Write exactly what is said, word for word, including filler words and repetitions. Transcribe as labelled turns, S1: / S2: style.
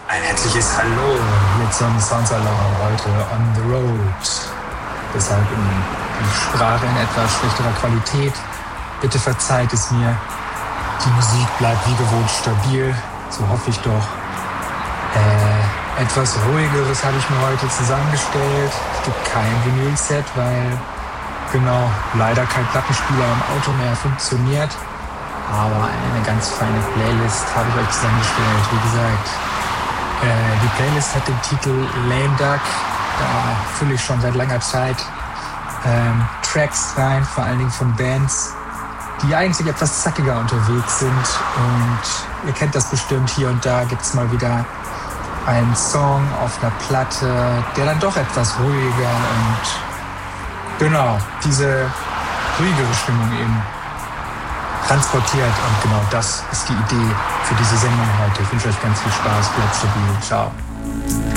S1: Ein herzliches Hallo hier zum Soundsalon heute on the road. Deshalb in die Sprache in etwas schlechterer Qualität. Bitte verzeiht es mir. Die Musik bleibt wie gewohnt stabil, so hoffe ich doch. Äh, etwas ruhigeres habe ich mir heute zusammengestellt. Es gibt kein Vinyl-Set, weil genau leider kein Plattenspieler im Auto mehr funktioniert. Aber eine ganz feine Playlist habe ich euch zusammengestellt. Wie gesagt, äh, die Playlist hat den Titel Lame Duck. Da fülle ich schon seit langer Zeit ähm, Tracks rein, vor allen Dingen von Bands, die eigentlich etwas zackiger unterwegs sind. Und ihr kennt das bestimmt, hier und da gibt es mal wieder einen Song auf einer Platte, der dann doch etwas ruhiger und genau diese ruhigere Stimmung eben transportiert. Und genau das ist die Idee für diese Sendung heute. Ich wünsche euch ganz viel Spaß, bleibt stabil, ciao.